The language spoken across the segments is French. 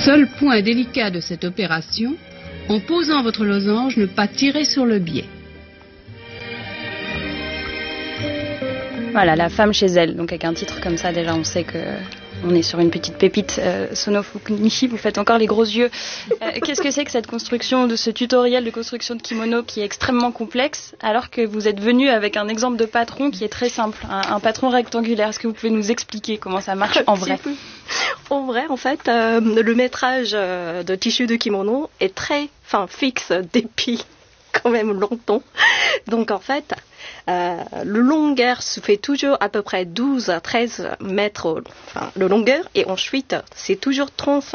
Seul point délicat de cette opération, en posant votre losange, ne pas tirer sur le biais. Voilà, La femme chez elle. Donc avec un titre comme ça, déjà, on sait que on est sur une petite pépite. Sono Fukumichi, vous faites encore les gros yeux. Qu'est-ce que c'est que cette construction, de ce tutoriel de construction de kimono qui est extrêmement complexe, alors que vous êtes venu avec un exemple de patron qui est très simple, un patron rectangulaire. Est-ce que vous pouvez nous expliquer comment ça marche en vrai? En vrai, en fait, le métrage de tissu de kimono est très fixe depuis quand même longtemps. Donc en fait, le longueur se fait toujours à peu près 12 à 13 mètres de longueur, et ensuite c'est toujours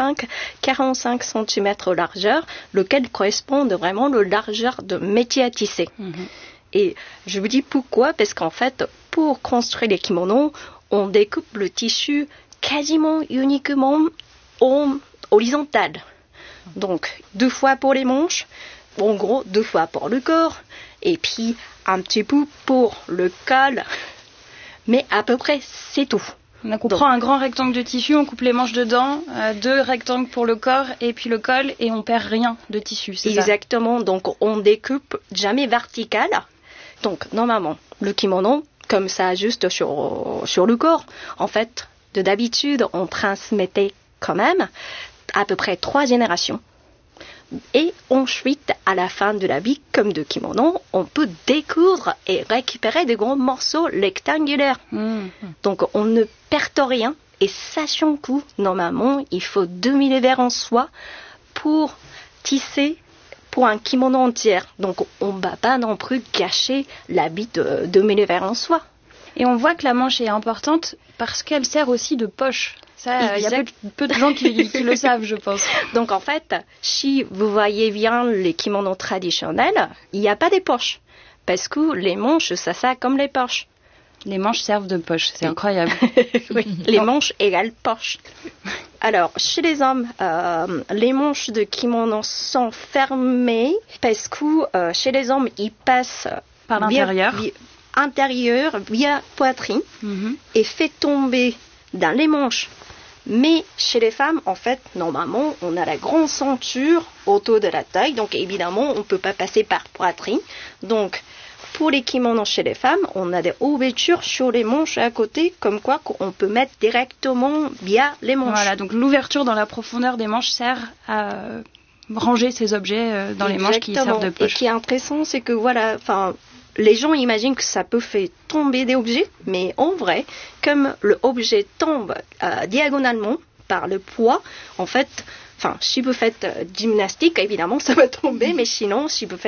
35-45 cm largeur, lequel correspond vraiment la largeur de métier à tisser. Et je vous dis pourquoi, parce qu'en fait, pour construire les kimonos, on découpe le tissu quasiment uniquement en horizontal. Donc 2 fois pour les manches, en gros 2 fois pour le corps, et puis un petit peu pour le col, mais à peu près c'est tout. Donc on prend un grand rectangle de tissu, on coupe les manches dedans, 2 rectangles pour le corps et puis le col, et on perd rien de tissu, c'est ça? Exactement, donc on découpe jamais vertical. Donc normalement, le kimono, comme ça juste sur le corps, en fait, d'habitude, on transmettait quand même à peu près 3 générations. Et ensuite, à la fin de la vie, comme de kimono, on peut découdre et récupérer des gros morceaux rectangulaires. Donc on ne perd rien. Et sachant que, normalement, il faut 2000 vers en soie pour tisser pour un kimono entier. Donc on ne va pas non plus gâcher l'habit de 2000 vers en soie. Et on voit que la manche est importante parce qu'elle sert aussi de poche. Ça, il y a peu de gens qui le savent, je pense. Donc en fait, si vous voyez bien les kimonos traditionnels, il n'y a pas de poches. Parce que les manches, ça sert comme les poches. Les manches servent de poche, c'est incroyable. Oui, les manches égale poche. Alors, chez les hommes, les manches de kimono sont fermées parce que chez les hommes, ils passent par l'intérieur. Intérieur via poitrine et fait tomber dans les manches. Mais chez les femmes, en fait, normalement, on a la grande ceinture autour de la taille. Donc, évidemment, on ne peut pas passer par poitrine. Donc, pour les kimonos chez les femmes, on a des ouvertures sur les manches à côté, comme quoi on peut mettre directement via les manches. Voilà, donc l'ouverture dans la profondeur des manches sert à ranger ces objets dans les manches qui servent de poche. Et ce qui est intéressant, c'est que les gens imaginent que ça peut faire tomber des objets, mais en vrai, comme l'objet tombe diagonalement par le poids, en fait, si vous faites gymnastique, évidemment, ça va tomber, mais sinon, si vous faites